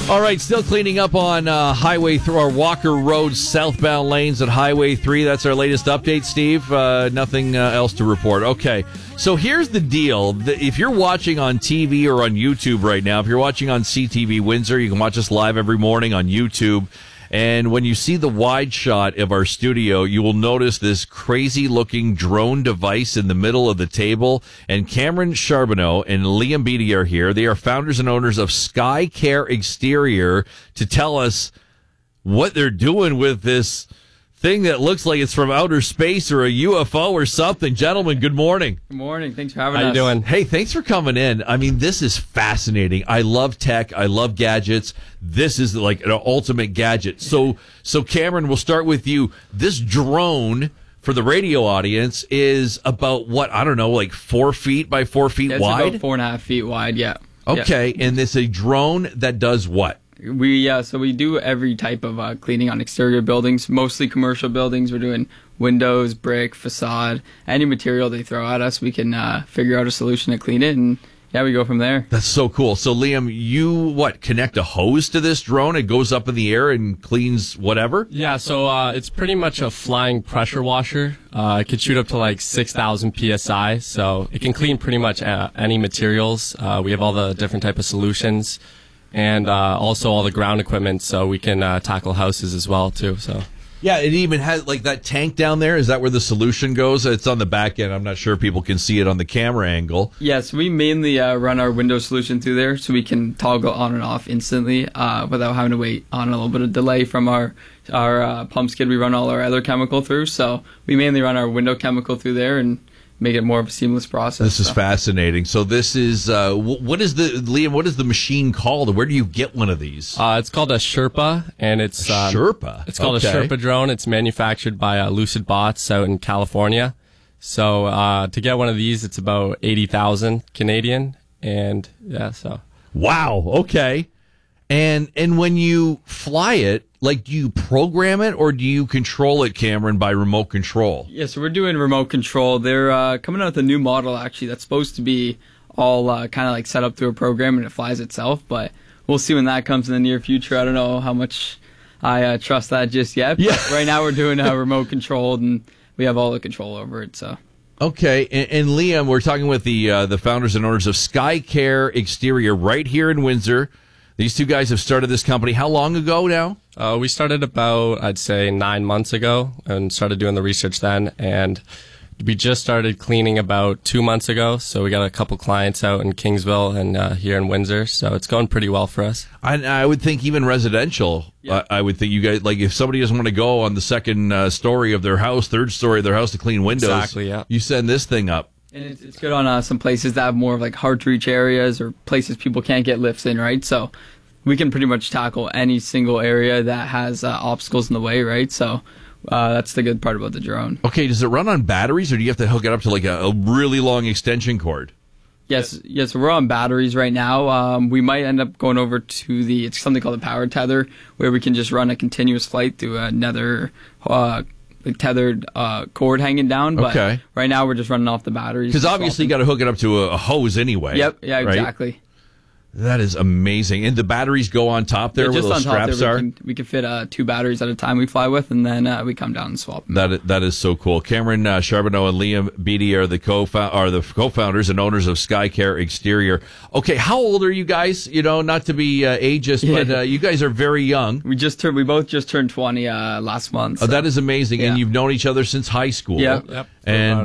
All right, still cleaning up on Highway through our Walker Road southbound lanes at Highway 3. That's our latest update, Steve. Nothing else to report. Okay, so here's the deal. If you're watching on TV or on YouTube right now, if you're watching on CTV Windsor, you can watch us live every morning on YouTube. And when you see the wide shot of our studio, you will notice this crazy-looking drone device in the middle of the table. And Cameron Charbonneau and Liam Beatty are here. They are founders and owners of Sky Care Exterior to tell us what they're doing with this thing that looks like it's from outer space or a UFO or something. Gentlemen, good morning. Good morning. Thanks for having us. How you doing? Hey, thanks for coming in. I mean, this is fascinating. I love tech. I love gadgets. This is like an ultimate gadget. So Cameron, we'll start with you. This drone, for the radio audience, is about what? I don't know, like 4 feet by 4 feet wide? It's about 4.5 feet wide, yeah. Okay, and it's a drone that does what? So we do every type of cleaning on exterior buildings, mostly commercial buildings. We're doing windows, brick, facade, any material they throw at us. We can figure out a solution to clean it, and we go from there. That's so cool. So Liam, you connect a hose to this drone? It goes up in the air and cleans whatever? Yeah, so it's pretty much a flying pressure washer. It can shoot up to like 6,000 PSI, so it can clean pretty much any materials. We have all the different type of solutions. And also all the ground equipment, so we can tackle houses as well, too. So, yeah, it even has like that tank down there. Is that where the solution goes? It's on the back end. I'm not sure people can see it on the camera angle. Yes, we mainly run our window solution through there, so we can toggle on and off instantly without having to wait on a little bit of delay from our pump skid. We run all our other chemical through, so we mainly run our window chemical through there and make it more of a seamless process. This is fascinating. So this is what is the machine called? Where do you get one of these? It's called a Sherpa, and it's Sherpa. It's called a Sherpa drone. It's manufactured by Lucid Bots out in California. So to get one of these, it's about 80,000 Canadian, and so. Wow. Okay. And when you fly it, do you program it or do you control it, Cameron, by remote control? Yeah, so we're doing remote control. They're coming out with a new model, actually, that's supposed to be all kind of like set up through a program and it flies itself, but we'll see when that comes in the near future. I don't know how much I trust that just yet, but right now we're doing remote controlled and we have all the control over it, so. Okay, and Liam, we're talking with the founders and owners of Sky Care Exterior right here in Windsor. These two guys have started this company. How long ago now? We started about, I'd say, 9 months ago and started doing the research then. And we just started cleaning about 2 months ago. So we got a couple clients out in Kingsville and here in Windsor. So it's going pretty well for us. I would think even residential, I would think you guys, if somebody doesn't want to go on the second story of their house, third story of their house to clean windows, exactly, yeah. You send this thing up. And it's good on some places that have more of hard-to-reach areas or places people can't get lifts in, right? So we can pretty much tackle any single area that has obstacles in the way, right? So that's the good part about the drone. Okay, does it run on batteries or do you have to hook it up to a really long extension cord? Yes, we're on batteries right now. We might end up going over to it's something called a power tether, where we can just run a continuous flight through another tethered cord hanging down, but right now we're just running off the batteries. Because obviously you got to hook it up to a hose anyway. Yep, yeah, exactly. Right? That is amazing. And the batteries go on top there where those straps are? We can fit 2 batteries at a time we fly with, and then we come down and swap them. That is so cool. Cameron Charbonneau and Liam Beatty are the co-founders and owners of Sky Care Exterior. Okay, how old are you guys? Not to be ageist, but you guys are very young. We both just turned 20 last month. So. Oh, that is amazing. Yeah. And you've known each other since high school. Yep. And